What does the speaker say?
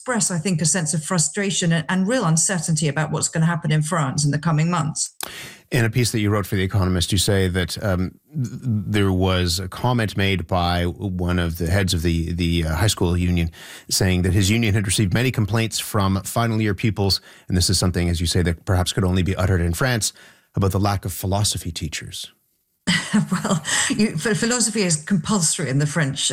express, I think, a sense of frustration and real uncertainty about what's going to happen in France in the coming months. In a piece that you wrote for The Economist, you say that there was a comment made by one of the heads of the high school union saying that his union had received many complaints from final year pupils, and this is something, as you say, that perhaps could only be uttered in France, about the lack of philosophy teachers. Well, philosophy is compulsory in the French